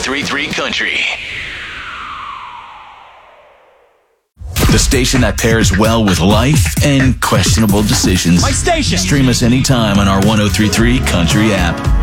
1033 Country. The station that pairs well with life and questionable decisions. My station! Stream us anytime on our 1033 Country app.